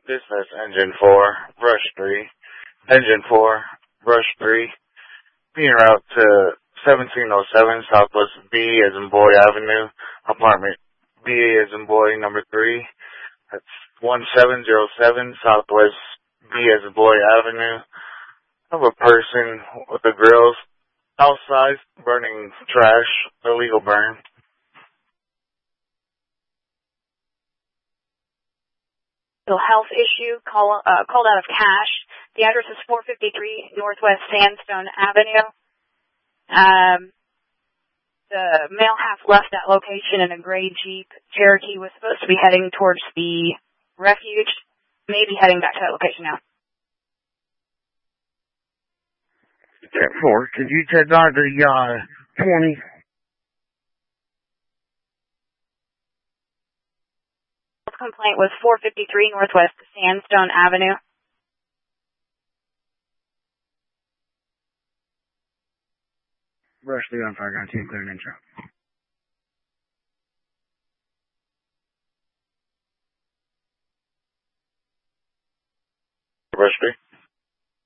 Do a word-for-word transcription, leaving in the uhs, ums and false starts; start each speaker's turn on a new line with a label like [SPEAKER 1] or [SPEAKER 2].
[SPEAKER 1] This is Engine four, Rush three. Engine four, Rush three. Being route to seventeen oh seven Southwest B as in Boy Avenue, apartment B as in Boy number three. That's one seven zero seven Southwest B as in Boy Avenue. I have a person with the grills outside burning trash, illegal burn.
[SPEAKER 2] Health issue call, uh, called out of cash. The address is four fifty-three Northwest Sandstone Avenue. Um, the male half left that location in a gray Jeep Cherokee, was supposed to be heading towards the refuge, maybe heading back to that location now.
[SPEAKER 3] ten four, could you check out the uh, twenty?
[SPEAKER 2] Complaint was four fifty-three Northwest Sandstone Avenue.
[SPEAKER 3] Rush three on fire, got two, clear an intro.
[SPEAKER 1] Rush three.